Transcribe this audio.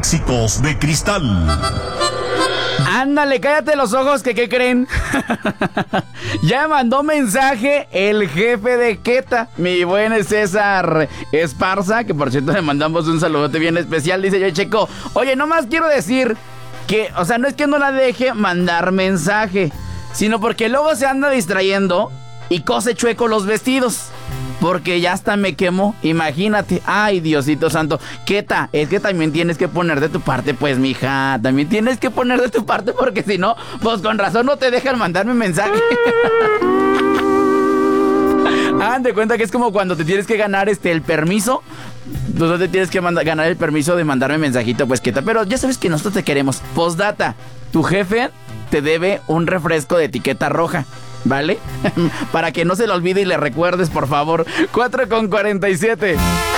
Éxitos de Cristal. Ándale, cállate los ojos, que ¿qué creen? Ya mandó mensaje el jefe de Queta, mi buen César Esparza, que por cierto le mandamos un saludote bien especial. Dice: yo, Checo, oye, nomás quiero decir que, o sea, no es que no la deje mandar mensaje, sino porque luego se anda distrayendo y cose chueco los vestidos. Porque ya hasta me quemó, imagínate. Ay, Diosito santo. Queta, es que también tienes que poner de tu parte, pues, mija. También tienes que poner de tu parte, porque si no, pues con razón no te dejan mandarme mensaje. Hagan de cuenta que es como cuando te tienes que ganar el permiso. Tú no te tienes que ganar el permiso de mandarme mensajito, pues, Queta. Pero ya sabes que nosotros te queremos. Postdata, tu jefe te debe un refresco de etiqueta roja, ¿vale? Para que no se lo olvide y le recuerdes, por favor. 4:47.